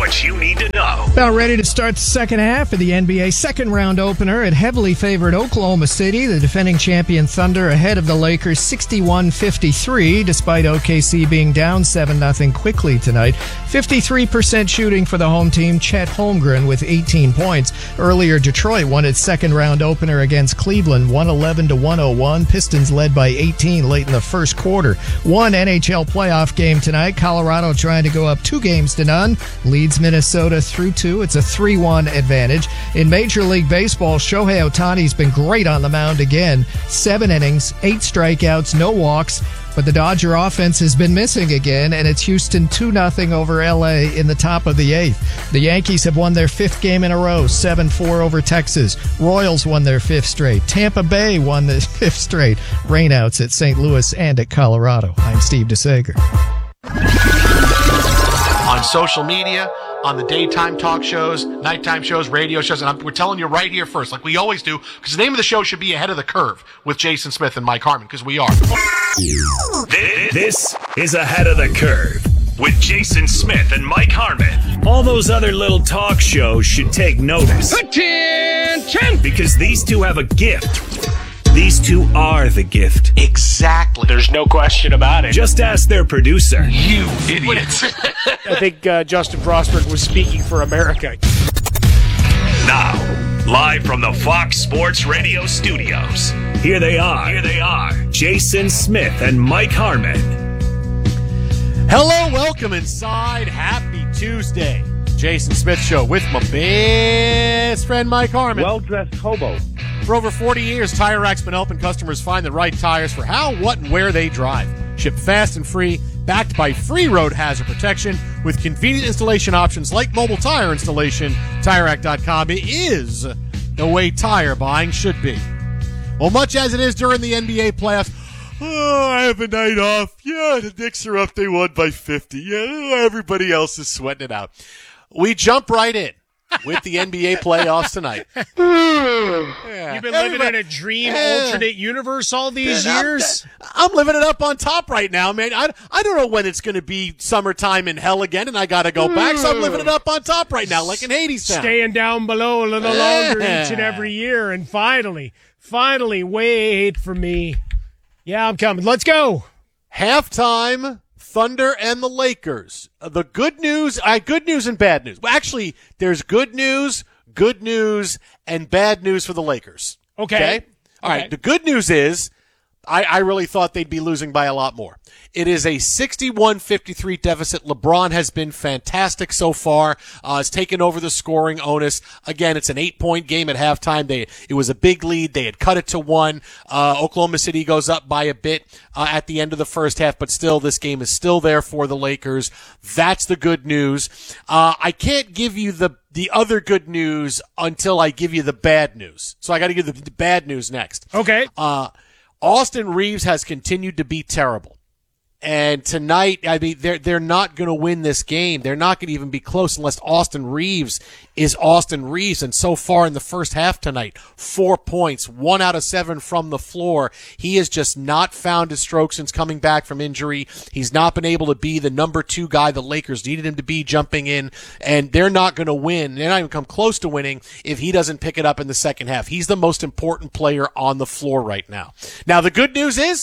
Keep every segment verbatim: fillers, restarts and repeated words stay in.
Sports you need to know. About ready to start the second half of the N B A second round opener at heavily favored Oklahoma City. The defending champion Thunder ahead of the Lakers sixty-one fifty-three, despite O K C being down seven nothing quickly tonight. fifty-three percent shooting for the home team, Chet Holmgren with eighteen points. Earlier, Detroit won its second round opener against Cleveland, one eleven to one oh one. Pistons led by eighteen late in the first quarter. One N H L playoff game tonight. Colorado trying to go up two games to none. Leads Minnesota through two. It's a three one advantage. In Major League Baseball, Shohei Ohtani's been great on the mound again. Seven innings, eight strikeouts, no walks. But the Dodger offense has been missing again, and it's Houston two nothing over L A in the top of the eighth. The Yankees have won their fifth game in a row, seven four over Texas. Royals won their fifth straight. Tampa Bay won the fifth straight. Rainouts at Saint Louis and at Colorado. I'm Steve DeSager. On social media, on the daytime talk shows, nighttime shows, radio shows, and I'm, we're telling you right here first, like we always do, because the name of the show should be Ahead of the Curve with Jason Smith and Mike Harmon, because we are. This is Ahead of the Curve with Jason Smith and Mike Harmon. All those other little talk shows should take notice. Attention! Because these two have a gift. These two are the gift. Exactly. There's no question about it. Just ask their producer. You idiots. I think uh, Justin Frostberg was speaking for America. Now, live from the Fox Sports Radio studios, here they are. Here they are. Jason Smith and Mike Harmon. Hello, welcome inside. Happy Tuesday. Jason Smith Show with my best friend Mike Harmon. Well-dressed hobo. For over forty years, Tire Rack's been helping customers find the right tires for how, what, and where they drive. Shipped fast and free, backed by free road hazard protection with convenient installation options like mobile tire installation. Tire Rack dot com is the way tire buying should be. Well, much as it is during the N B A playoffs, oh, I have a night off. Yeah, the Knicks are up. They won by fifty. Yeah, everybody else is sweating it out. We jump right in with the N B A playoffs tonight. Yeah. You've been living in a dream yeah. alternate universe all these yeah, years? I'm, I'm living it up on top right now, man. I, I don't know when it's going to be summertime in hell again, and I got to go back, so I'm living it up on top right now, like in Hadestown. Staying down below a little yeah. longer each and every year, and finally, finally, wait for me. Yeah, I'm coming. Let's go. Halftime. Thunder and the Lakers. Uh, the good news, uh, good news and bad news. Well, actually, there's good news, good news, and bad news for the Lakers. Okay. Okay? All okay. right. The good news is I, I really thought they'd be losing by a lot more. It is a sixty-one fifty-three deficit. LeBron has been fantastic so far. Uh, has taken over the scoring onus. Again, it's an eight-point game at halftime. They It was a big lead. They had cut it to one. Uh, Oklahoma City goes up by a bit uh, at the end of the first half, but still, this game is still there for the Lakers. That's the good news. Uh, I can't give you the the other good news until I give you the bad news. So I got to give the, the bad news next. Okay. Uh, Austin Reeves has continued to be terrible. And tonight, I mean, they're, they're not going to win this game. They're not going to even be close unless Austin Reeves is Austin Reeves. And so far in the first half tonight, four points, one out of seven from the floor. He has just not found his stroke since coming back from injury. He's not been able to be the number two guy the Lakers needed him to be jumping in. And they're not going to win. They're not even come close to winning if he doesn't pick it up in the second half. He's the most important player on the floor right now. Now, the good news is,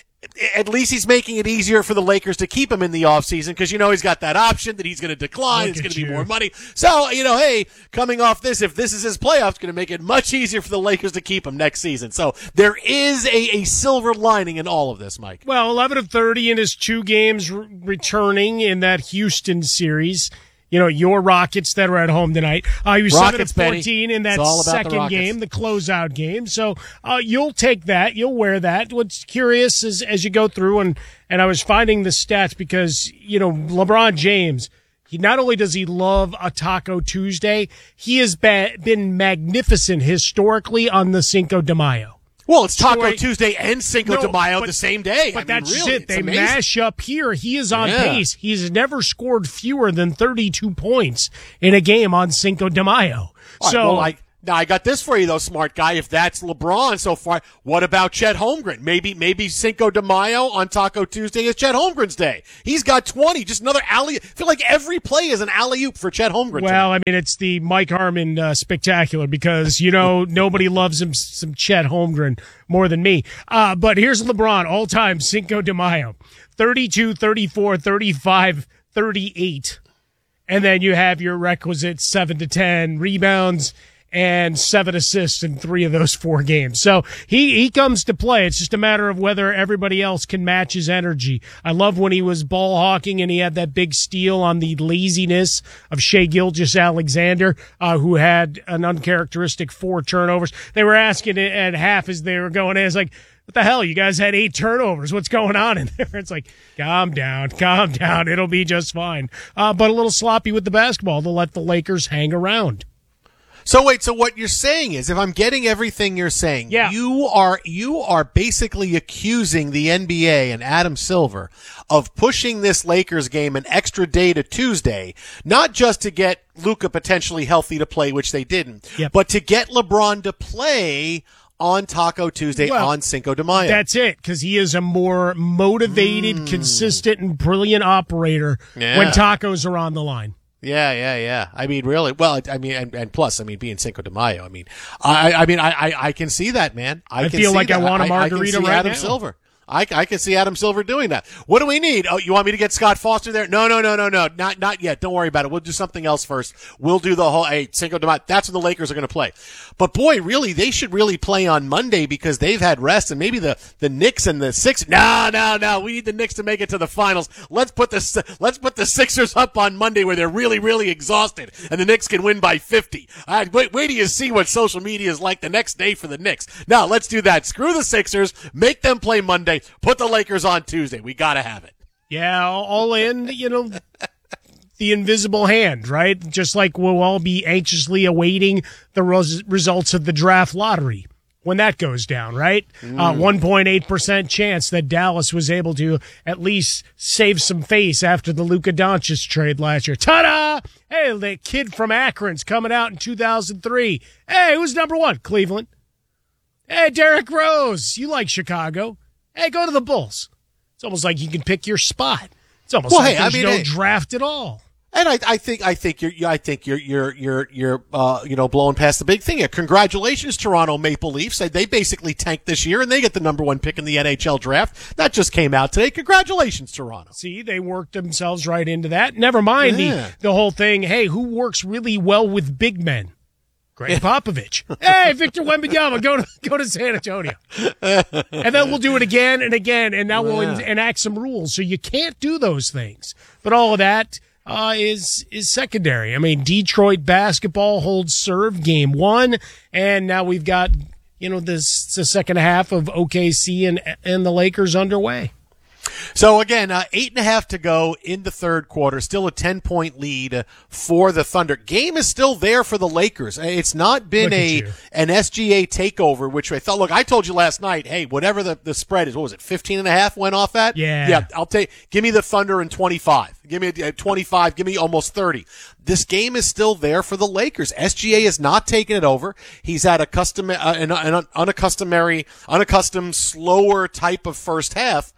at least he's making it easier for the Lakers to keep him in the offseason because, you know, he's got that option that he's going to decline. Look it's going to you. be more money. So, you know, hey, coming off this, if this is his playoffs, it's going to make it much easier for the Lakers to keep him next season. So there is a, a silver lining in all of this, Mike. Well, eleven of thirty in his two games re- returning in that Houston series. You know, your Rockets that are at home tonight. Uh, he was Rockets, seven of fourteen Benny. in that second the game, the closeout game. So uh, you'll take that. You'll wear that. What's curious is as you go through, and, and I was finding the stats because, you know, LeBron James, he not only does he love a Taco Tuesday, he has ba- been magnificent historically on the Cinco de Mayo. Well, it's Taco Story. Tuesday and Cinco No, de Mayo but- the same day. But I mean, that's really, it. it's They amazing. mash up here. He is on Yeah. pace. He's never scored fewer than thirty-two points in a game on Cinco de Mayo. All right, So well, like Now, I got this for you, though, smart guy. If that's LeBron so far, what about Chet Holmgren? Maybe maybe Cinco de Mayo on Taco Tuesday is Chet Holmgren's day. He's got twenty, just another alley. I feel like every play is an alley-oop for Chet Holmgren. Well, tonight. I mean, it's the Mike Harmon uh, spectacular because, you know, nobody loves him some Chet Holmgren more than me. Uh, but here's LeBron, all-time Cinco de Mayo, thirty-two, thirty-four, thirty-five, thirty-eight. And then you have your requisite seven to ten rebounds and seven assists in three of those four games. So he, he comes to play. It's just a matter of whether everybody else can match his energy. I love when he was ball hawking and he had that big steal on the laziness of Shai Gilgeous-Alexander, uh, who had an uncharacteristic four turnovers. They were asking it at half as they were going in. It's like, what the hell? You guys had eight turnovers. What's going on in there? It's like, calm down, calm down. It'll be just fine. Uh, but a little sloppy with the basketball to let the Lakers hang around. So wait, so what you're saying is, if I'm getting everything you're saying, yeah. you are you are basically accusing the N B A and Adam Silver of pushing this Lakers game an extra day to Tuesday, not just to get Luka potentially healthy to play, which they didn't, yep. but to get LeBron to play on Taco Tuesday, well, on Cinco de Mayo. That's it, because he is a more motivated, mm. consistent, and brilliant operator yeah. when tacos are on the line. Yeah, yeah, yeah. I mean, really. Well, I mean, and, and plus, I mean, being Cinco de Mayo. I mean, I, I mean, I, I, I can see that, man. I, I can feel see like that. I want a margarita I, I can see right Adam now. Silver. I, I can see Adam Silver doing that. What do we need? Oh, you want me to get Scott Foster there? No, no, no, no, no. Not, not yet. Don't worry about it. We'll do something else first. We'll do the whole, hey, Cinco de Mayo. That's when the Lakers are going to play. But boy, really, they should really play on Monday because they've had rest, and maybe the, the Knicks and the Sixers. No, no, no. We need the Knicks to make it to the finals. Let's put the, let's put the Sixers up on Monday where they're really, really exhausted, and the Knicks can win by fifty. All right, wait, wait till you see what social media is like the next day for the Knicks. Now, let's do that. Screw the Sixers. Make them play Monday. Put the Lakers on Tuesday. We got to have it. Yeah, all in, you know, the invisible hand, right? Just like we'll all be anxiously awaiting the res- results of the draft lottery when that goes down, right? Mm. Uh, one point eight percent chance that Dallas was able to at least save some face after the Luka Doncic trade last year. Ta-da! Hey, the kid from Akron's coming out in two thousand three. Hey, who's number one? Cleveland. Hey, Derrick Rose. You like Chicago. Hey, go to the Bulls. It's almost like you can pick your spot. It's almost well, like hey, there's I mean, no hey, draft at all. And I, I think, I think you're, I think you're, you're, you're, you're, uh, you know, blowing past the big thing here. Congratulations, Toronto Maple Leafs. They basically tanked this year, and they get the number one pick in the N H L draft. That just came out today. Congratulations, Toronto. See, they worked themselves right into that. Never mind yeah. the the whole thing. Hey, who works really well with big men? Greg Popovich. Hey, Victor Wembanyama, go to go to San Antonio. And then we'll do it again and again, and now we'll en- enact some rules. So you can't do those things. But all of that uh, is is secondary. I mean, Detroit basketball holds serve game one, and now we've got, you know, this the second half of O K C and and the Lakers underway. So again, uh, eight and a half to go in the third quarter. Still a ten-point lead uh, for the Thunder. Game is still there for the Lakers. It's not been a an S G A takeover, which I thought. Look, I told you last night. Hey, whatever the, the spread is, what was it? fifteen and a half went off at. Yeah, yeah. I'll take. Give me the Thunder in twenty-five. Give me a, a twenty-five. Give me almost thirty. This game is still there for the Lakers. S G A is not taking it over. He's had a custom, uh, an, an unaccustomed, unaccustomed, slower type of first half.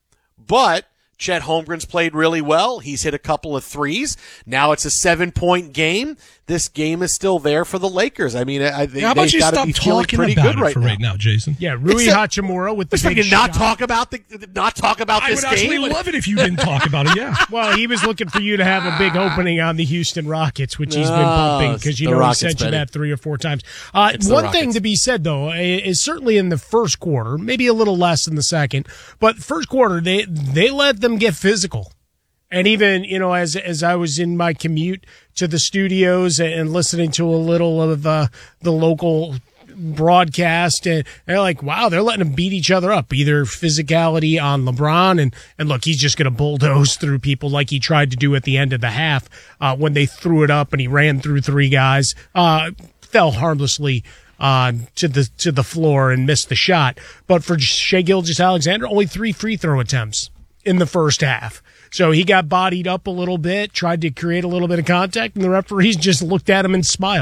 But Chet Holmgren's played really well. He's hit a couple of threes. Now it's a seven-point game. This game is still there for the Lakers. I mean, I, they, How about you stop talking pretty about good it right for now. right now, Jason? Yeah, Rui Hachimura with the big not shot. talk about the not talk about I this would game. actually love it if you didn't talk about it. Yeah. Well, he was looking for you to have a big opening on the Houston Rockets, which he's been No, pumping because you the know Rockets, he sent you buddy. that three or four times. Uh, It's the one thing Rockets. to be said though is certainly in the first quarter, maybe a little less in the second, but first quarter they they let them get physical. And even, you know, as as I was in my commute to the studios and listening to a little of uh, the local broadcast, and they're like, wow, they're letting them beat each other up, either physicality on LeBron, and, and look, he's just going to bulldoze through people like he tried to do at the end of the half uh, when they threw it up and he ran through three guys, uh, fell harmlessly uh, to the to the floor and missed the shot. But for Shai Gilgeous-Alexander, only three free throw attempts in the first half. So he got bodied up a little bit, tried to create a little bit of contact, and the referees just looked at him and smiled.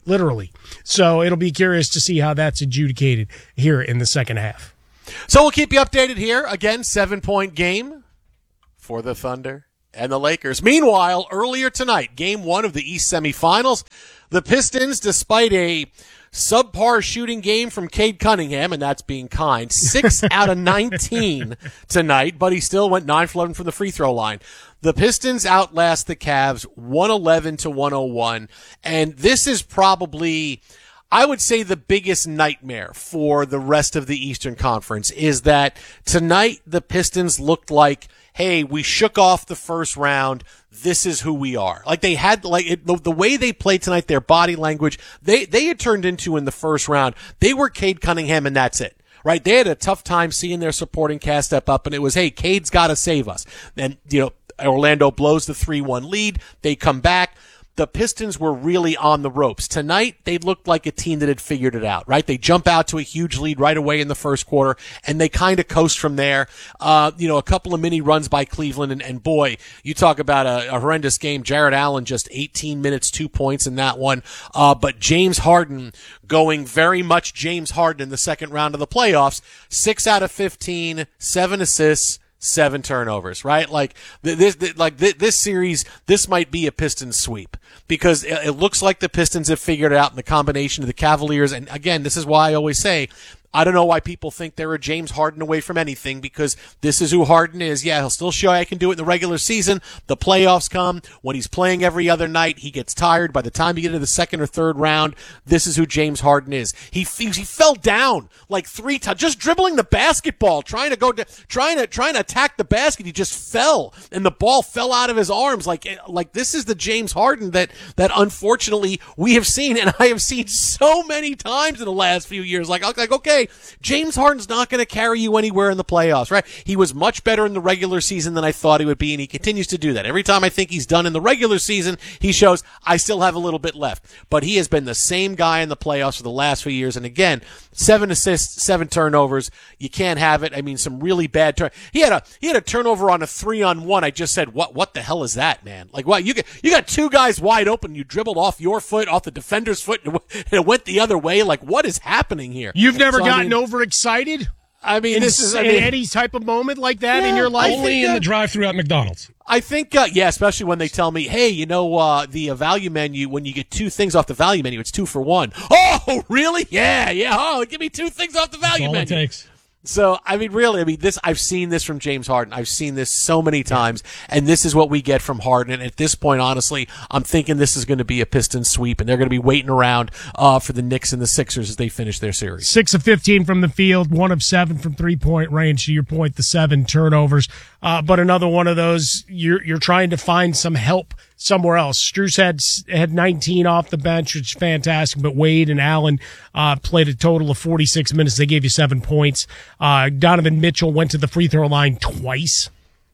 literally. So it'll be curious to see how that's adjudicated here in the second half. So we'll keep you updated here. Again, seven-point game for the Thunder and the Lakers. Meanwhile, earlier tonight, game one of the East semifinals, the Pistons, despite a subpar shooting game from Cade Cunningham, and that's being kind, six out of nineteen tonight, but he still went nine for eleven from the free throw line. The Pistons outlast the Cavs one eleven to one oh one, and this is probably, I would say, the biggest nightmare for the rest of the Eastern Conference is that tonight the Pistons looked like, hey, we shook off the first round. This is who we are. Like they had, like it, the, the way they played tonight, their body language, they, they had turned into in the first round. They were Cade Cunningham and that's it. Right? They had a tough time seeing their supporting cast step up, and it was, hey, Cade's got to save us. And, you know, Orlando blows the three one lead. They come back. The Pistons were really on the ropes. Tonight, they looked like a team that had figured it out, right? They jump out to a huge lead right away in the first quarter, and they kind of coast from there. Uh, you know, a couple of mini runs by Cleveland, and, and boy, you talk about a, a horrendous game. Jarrett Allen, just eighteen minutes, two points in that one. Uh, but James Harden going very much James Harden in the second round of the playoffs. Six out of fifteen, seven assists, seven turnovers, right? Like this, like this series, this might be a Pistons sweep because it looks like the Pistons have figured it out in the combination of the Cavaliers. And again, this is why I always say, I don't know why people think they're a James Harden away from anything, because this is who Harden is. Yeah, he'll still show I can do it in the regular season. The playoffs come. When he's playing every other night, he gets tired. By the time you get to the second or third round, this is who James Harden is. He he fell down like three times, just dribbling the basketball, trying to go to, trying to trying to attack the basket. He just fell, and the ball fell out of his arms. Like like this is the James Harden that that unfortunately we have seen, and I have seen so many times in the last few years. Like like okay. James Harden's not going to carry you anywhere in the playoffs, right? He was much better in the regular season than I thought he would be, and he continues to do that. Every time I think he's done in the regular season, he shows, I still have a little bit left. But he has been the same guy in the playoffs for the last few years, and again, seven assists, seven turnovers. You can't have it. I mean, some really bad turn. He had a he had a turnover on a three-on-one. I just said, what what the hell is that, man? Like, what? You got, you got two guys wide open. You dribbled off your foot, off the defender's foot, and it went the other way. Like, what is happening here? You've never so, gotten I mean, overexcited? I mean, in, this is I in mean, any type of moment like that yeah, in your life? Only in uh, the drive-thru at McDonald's. I think, uh, yeah, especially when they tell me, hey, you know, uh, the uh, value menu, when you get two things off the value menu, it's two for one. Oh, really? Yeah, yeah. Oh, give me two things off the value That's all menu. it takes. So, I mean, really, I mean, this, I've seen this from James Harden. I've seen this so many times, and this is what we get from Harden. And at this point, honestly, I'm thinking this is going to be a Pistons sweep, and they're going to be waiting around, uh, for the Knicks and the Sixers as they finish their series. Six of fifteen from the field, one of seven from three-point range. To your point, the seven turnovers. Uh, but another one of those, you're, you're trying to find some help somewhere else. Strus had, had nineteen off the bench, which is fantastic, but Wade and Allen, uh, played a total of forty-six minutes. They gave you seven points. Uh, Donovan Mitchell went to the free throw line twice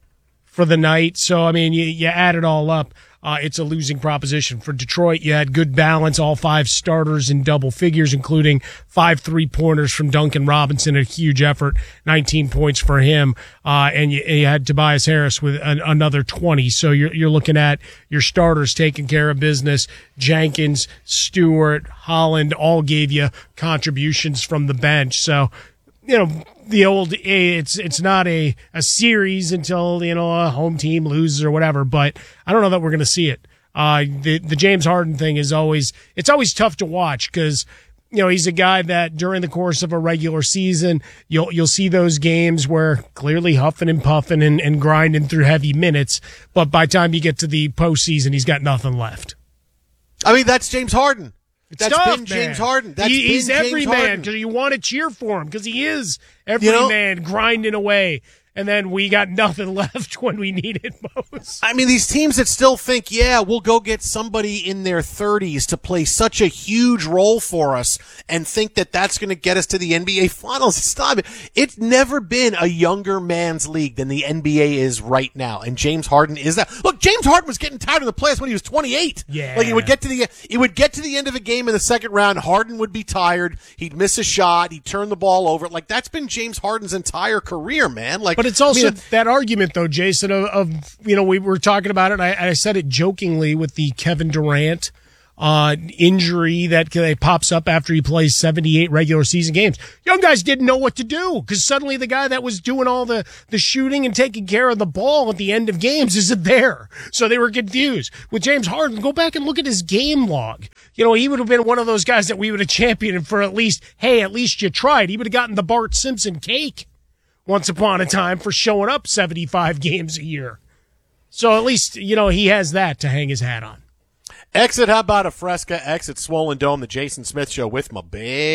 for the night. So, I mean, you, you add it all up. Uh, it's a losing proposition. For Detroit, you had good balance, all five starters in double figures, including five three-pointers from Duncan Robinson, a huge effort, nineteen points for him. Uh, and you, you had Tobias Harris with an, another twenty. So you're, you're looking at your starters taking care of business. Jenkins, Stewart, Holland all gave you contributions from the bench. So, you know, the old, it's, it's not a, a series until, you know, a home team loses or whatever, but I don't know that we're going to see it. Uh, the, the James Harden thing is always, it's always tough to watch because, you know, he's a guy that during the course of a regular season, you'll, you'll see those games where clearly huffing and puffing and, and grinding through heavy minutes. But by the time you get to the postseason, he's got nothing left. I mean, that's James Harden. It's That's tough, been James man. Harden. That's he, been he's James every Harden. man because you want to cheer for him because he is every You know, man grinding away. And then we got nothing left when we need it most. I mean, these teams that still think, yeah, we'll go get somebody in their thirties to play such a huge role for us and think that that's going to get us to the N B A Finals. Stop it. It's never been a younger man's league than the N B A is right now. And James Harden is that. Look, James Harden was getting tired of the playoffs when he was twenty-eight. Yeah. Like, he would get to the, it would get to the end of a game in the second round. Harden would be tired. He'd miss a shot. He'd turn the ball over. Like, that's been James Harden's entire career, man. Like, But it's also I mean, that argument, though, Jason, of, of, you know, we were talking about it, and I, I said it jokingly with the Kevin Durant uh, injury that, that pops up after he plays seventy-eight regular season games. Young guys didn't know what to do because suddenly the guy that was doing all the, the shooting and taking care of the ball at the end of games isn't there. So they were confused. With James Harden, go back and look at his game log. You know, he would have been one of those guys that we would have championed for at least, hey, at least you tried. He would have gotten the Bart Simpson cake once upon a time for showing up seventy-five games a year. So at least, you know, he has that to hang his hat on. Exit, how about a Fresca? Exit Swollen Dome, the Jason Smith Show with my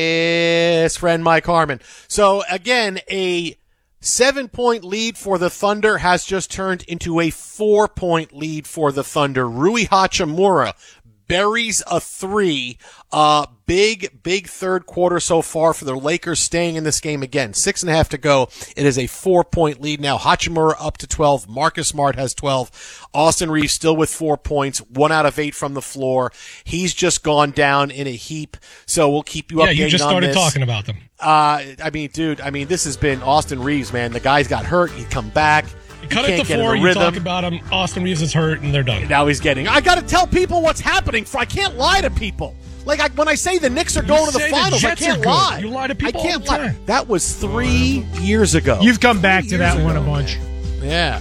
best friend Mike Harmon. So again, a seven-point lead for the Thunder has just turned into a four-point lead for the Thunder. Rui Hachimura buries a three. Uh, big, big third quarter so far for the Lakers, staying in this game again. Six and a half to go. It is a four-point lead now. Hachimura up to twelve. Marcus Smart has twelve. Austin Reeves still with four points. One out of eight from the floor. He's just gone down in a heap. So we'll keep you updated on this. Yeah, you just started talking about them. Uh, I mean, dude, I mean, this has been Austin Reeves, man. The guy's got hurt. He'd come back. You cut it to four, you talk about him. Austin Reeves is hurt, and they're done. Now he's getting. I got to tell people what's happening. I can't lie to people. Like I, when I say the Knicks are going you to the finals, the I can't lie. You lie to people I can't all the lie. time. That was three years ago. You've come back to that one a bunch. Yeah.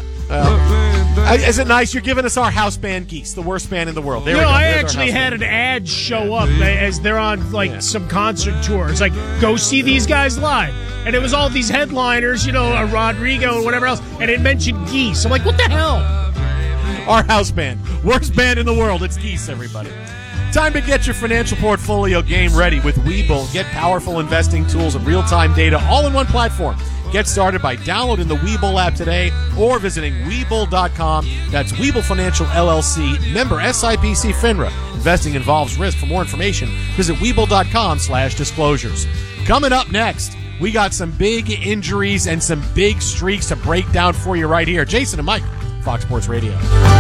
Uh, is it nice? You're giving us our house band Geese, the worst band in the world. There you we know, go. I There's actually had band. an ad show up as they're on like yeah. some concert tour. It's like, go see these guys live. And it was all these headliners, you know, uh, Rodrigo and whatever else, and it mentioned Geese. I'm like, what the hell? Our house band. Worst band in the world. It's Geese, everybody. Time to get your financial portfolio game ready with Webull. Get powerful investing tools and real-time data all in one platform. Get started by downloading the Webull app today or visiting Webull dot com. That's Webull Financial L L C. Member S I P C FINRA. Investing involves risk. For more information, visit Webull dot com slash disclosures. Coming up next, we got some big injuries and some big streaks to break down for you right here. Jason and Mike, Fox Sports Radio.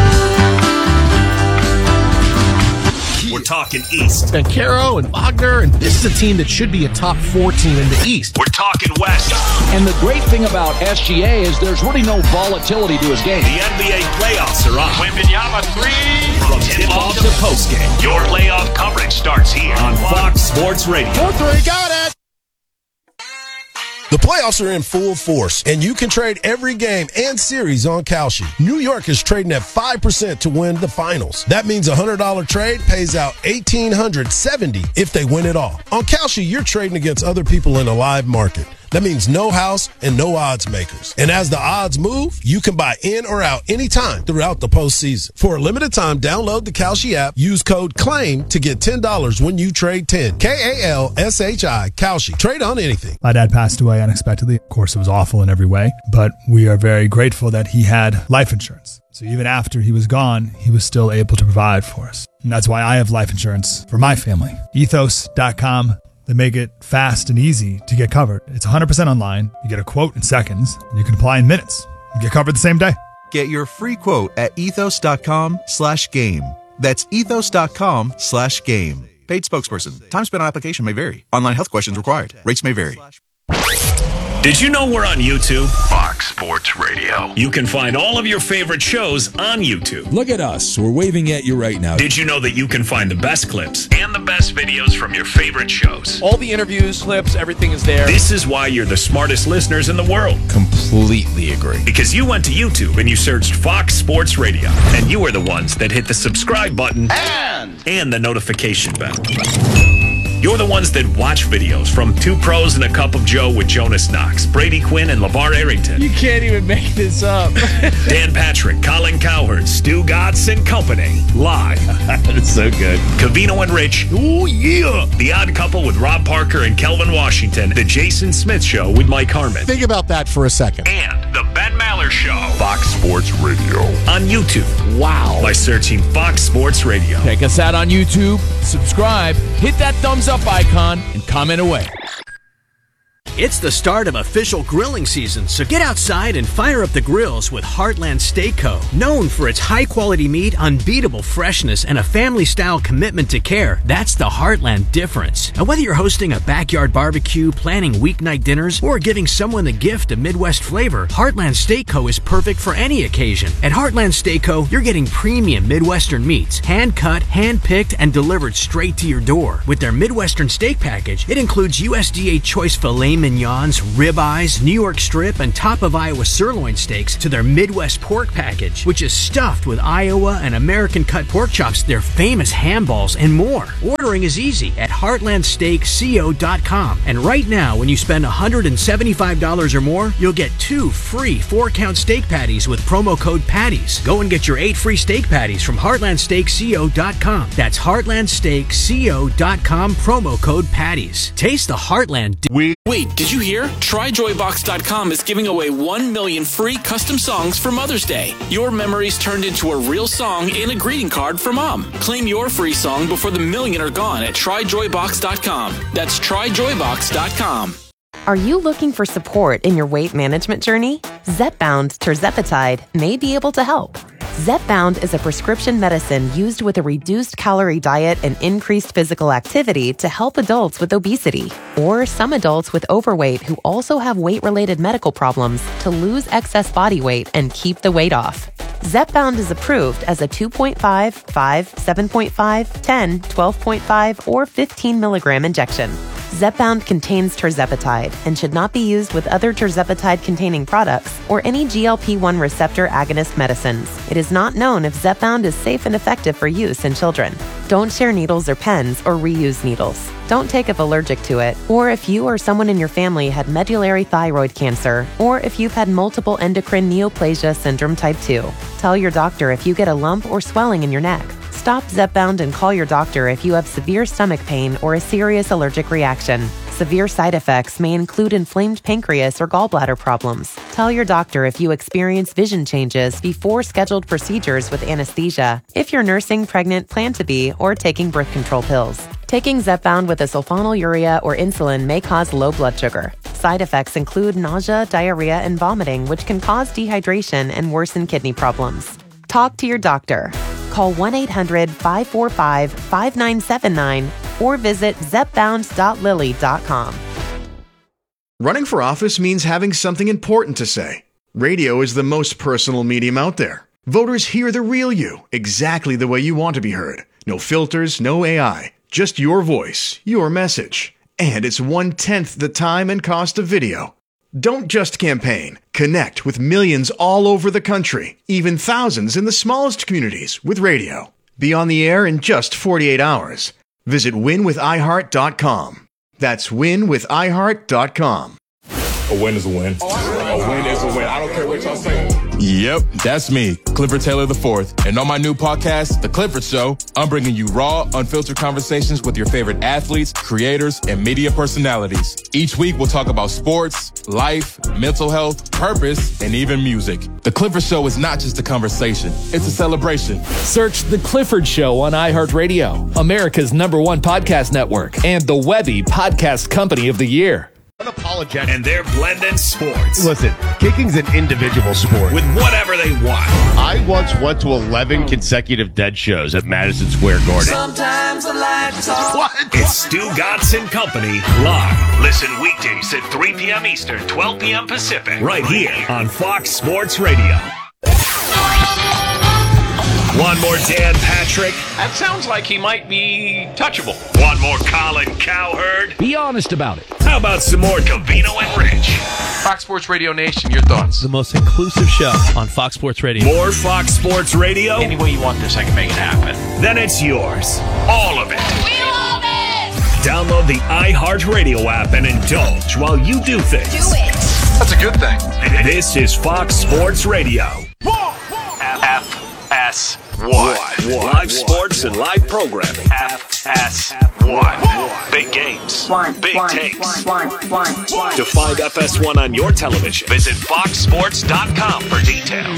We're talking East. Banchero and Wagner, and this is a team that should be a top four team in the East. We're talking West. And the great thing about S G A is there's really no volatility to his game. The N B A playoffs are on. Wembanyama three. From tip-off to postgame, your playoff coverage starts here on Fox Sports Radio. four three, got it! The playoffs are in full force, and you can trade every game and series on Kalshi. New York is trading at five percent to win the finals. That means a one hundred dollars trade pays out one thousand eight hundred seventy dollars if they win it all. On Kalshi, you're trading against other people in a live market. That means no house and no odds makers. And as the odds move, you can buy in or out anytime throughout the postseason. For a limited time, download the Kalshi app, use code CLAIM to get ten dollars when you trade ten. K A L S H I, Kalshi. Trade on anything. My dad passed away unexpectedly. Of course, it was awful in every way, but we are very grateful that he had life insurance. So even after he was gone, he was still able to provide for us. And that's why I have life insurance for my family. ethos dot com. They make it fast and easy to get covered. It's one hundred percent online. You get a quote in seconds, and you can apply in minutes. You get covered the same day. Get your free quote at ethos dot com slash game. That's ethos dot com slash game. Paid spokesperson. Time spent on application may vary. Online health questions required. Rates may vary. Did you know we're on YouTube? Fox Sports Radio. You can find all of your favorite shows on YouTube. Look at us. We're waving at you right now. Did you know that you can find the best clips and the best videos from your favorite shows? All the interviews, clips, everything is there. This is why you're the smartest listeners in the world. Completely agree. Because you went to YouTube and you searched Fox Sports Radio. And you are the ones that hit the subscribe button and, and the notification bell. You're the ones that watch videos from Two Pros and a Cup of Joe with Jonas Knox, Brady Quinn, and LeVar Arrington. You can't even make this up. Dan Patrick, Colin Cowherd, Stu Gatz and Company. Live. That's so good. Covino and Rich. Oh, yeah. The Odd Couple with Rob Parker and Kelvin Washington. The Jason Smith Show with Mike Harmon. Think about that for a second. And the Ben Maller Show. Fox Sports Radio. On YouTube. Wow. By searching Fox Sports Radio. Check us out on YouTube. Subscribe. Hit that thumbs up icon and comment away. It's the start of official grilling season, so get outside and fire up the grills with Heartland Steak Co. Known for its high-quality meat, unbeatable freshness, and a family-style commitment to care, that's the Heartland difference. And whether you're hosting a backyard barbecue, planning weeknight dinners, or giving someone the gift of Midwest flavor, Heartland Steak Co. is perfect for any occasion. At Heartland Steak Co., you're getting premium Midwestern meats, hand-cut, hand-picked, and delivered straight to your door. With their Midwestern steak package, it includes U S D A choice filet mignons, ribeyes, New York strip, and top of Iowa sirloin steaks to their Midwest pork package, which is stuffed with Iowa and American cut pork chops, their famous ham balls, and more. Ordering is easy at heartland steak co dot com. And right now, when you spend one hundred seventy-five dollars or more, you'll get two free four-count steak patties with promo code PATTIES. Go and get your eight free steak patties from heartland steak co dot com. That's heartland steak co dot com, promo code PATTIES. Taste the Heartland. We Wait, did you hear? try joy box dot com is giving away one million free custom songs for Mother's Day. Your memories turned into a real song and a greeting card for Mom. Claim your free song before the million are gone at try joy box dot com. That's try joy box dot com. Are you looking for support in your weight management journey? Zepbound tirzepatide may be able to help. Zepbound is a prescription medicine used with a reduced calorie diet and increased physical activity to help adults with obesity, or some adults with overweight who also have weight-related medical problems to lose excess body weight and keep the weight off. Zepbound is approved as a two point five, five, seven point five, ten, twelve point five, or fifteen milligram injection. Zepbound contains tirzepatide and should not be used with other tirzepatide-containing products or any G L P one receptor agonist medicines. It is not known if Zepbound is safe and effective for use in children. Don't share needles or pens or reuse needles. Don't take if allergic to it, or if you or someone in your family had medullary thyroid cancer, or if you've had multiple endocrine neoplasia syndrome type two. Tell your doctor if you get a lump or swelling in your neck. Stop Zepbound and call your doctor if you have severe stomach pain or a serious allergic reaction. Severe side effects may include inflamed pancreas or gallbladder problems. Tell your doctor if you experience vision changes before scheduled procedures with anesthesia, if you're nursing, pregnant, plan to be, or taking birth control pills. Taking Zepbound with a sulfonylurea or insulin may cause low blood sugar. Side effects include nausea, diarrhea, and vomiting, which can cause dehydration and worsen kidney problems. Talk to your doctor. Call one eight hundred, five four five, five nine seven nine or visit zepbound dot lilly dot com. Running for office means having something important to say. Radio is the most personal medium out there. Voters hear the real you, exactly the way you want to be heard. No filters, no A I, just your voice, your message. And it's one-tenth the time and cost of video. Don't just campaign. Connect with millions all over the country, even thousands in the smallest communities with radio. Be on the air in just forty-eight hours. Visit win with i heart dot com. That's win with i heart dot com. A win is a win. A win is a win. I don't care what y'all say. Yep, that's me, Clifford Taylor the fourth. And on my new podcast, The Clifford Show, I'm bringing you raw, unfiltered conversations with your favorite athletes, creators, and media personalities. Each week, we'll talk about sports, life, mental health, purpose, and even music. The Clifford Show is not just a conversation, it's a celebration. Search The Clifford Show on iHeartRadio, America's number one podcast network, and the Webby Podcast Company of the Year. Unapologetic. And they're blending sports. Listen, kicking's an individual sport. With whatever they want. I once went to eleven consecutive dead shows at Madison Square Garden. Sometimes the lights off. What? It's Stu Gatz and Company live. Listen weekdays at three p.m. Eastern, twelve p.m. Pacific. Right here on Fox Sports Radio. One more Dan Patrick. That sounds like he might be touchable. One more Colin Cowherd. Be honest about it. How about some more Covino and Rich? Fox Sports Radio Nation, your thoughts? The most inclusive show on Fox Sports Radio. More Fox Sports Radio? Any way you want this, I can make it happen. Then it's yours. All of it. We love it! Download the iHeartRadio app and indulge while you do things. Do it! That's a good thing. This is Fox Sports Radio. F S one. Live sports and live programming. F S one. Big games. One. Big One. takes. One. One. One. To find F S one on your television, visit fox sports dot com for details.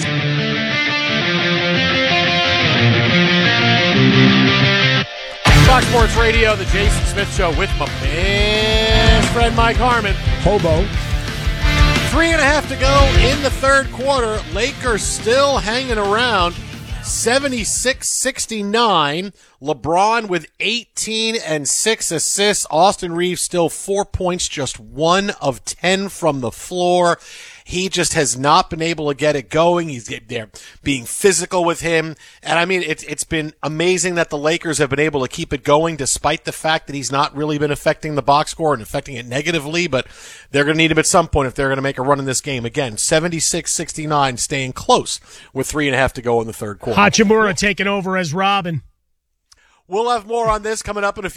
Fox Sports Radio, the Jason Smith Show with my man friend Mike Harmon. Hobo. Three and a half to go in the third quarter. Lakers still hanging around. seventy-six sixty-nine. LeBron with eighteen and six assists. Austin Reeves still four points, just one of ten from the floor. He just has not been able to get it going. He's they're being physical with him. And I mean, it's, it's been amazing that the Lakers have been able to keep it going despite the fact that he's not really been affecting the box score and affecting it negatively. But they're going to need him at some point if they're going to make a run in this game. Again, seventy-six sixty-nine, staying close with three and a half to go in the third quarter. Hachimura taking over as Robin. We'll have more on this coming up in a few